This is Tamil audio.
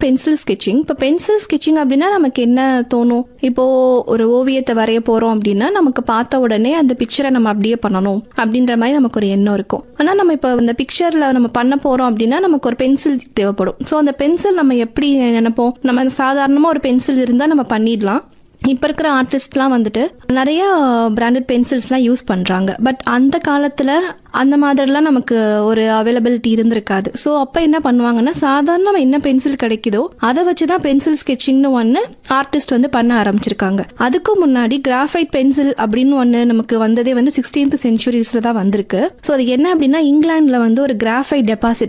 Pencil sketching. இப்போ பென்சில் ஸ்கெட்சிங் அப்படின்னா நமக்கு என்ன தோணும்? இப்போ ஒரு ஓவியத்தை வரைய போறோம் அப்படின்னா நமக்கு பார்த்த உடனே அந்த பிக்சரை நம்ம அப்படியே பண்ணணும் அப்படின்ற மாதிரி நமக்கு ஒரு எண்ணம் இருக்கும். ஆனால் நம்ம இப்போ அந்த பிக்சர்ல நம்ம பண்ண போறோம் அப்படின்னா நமக்கு ஒரு பென்சில் தேவைப்படும். ஸோ அந்த பென்சில் நம்ம எப்படி நினைப்போம்? நம்ம சாதாரணமாக ஒரு பென்சில் இருந்தால் நம்ம பண்ணிடலாம். இப்போ இருக்கிற ஆர்டிஸ்ட்லாம் வந்துட்டு நிறைய பிராண்டட் பென்சில்ஸ்லாம் யூஸ் பண்ணுறாங்க. பட் அந்த காலத்தில் அந்த மாதிரிலாம் நமக்கு ஒரு அவைலபிலிட்டி இருந்திருக்காது. ஸோ அப்போ என்ன பண்ணுவாங்கன்னா சாதாரண என்ன பென்சில் கிடைக்குதோ அதை வச்சு தான் பென்சில் ஸ்கெட்சிங்னு ஒன்று ஆர்டிஸ்ட் வந்து பண்ண ஆரம்பிச்சிருக்காங்க. அதுக்கு முன்னாடி கிராஃபைட் பென்சில் அப்படின்னு ஒன்று நமக்கு வந்ததே வந்து 16th centuries தான் வந்திருக்கு. ஸோ அது என்ன அப்படின்னா இங்கிலாண்டில் வந்து ஒரு கிராஃபைட் டெபாசிட்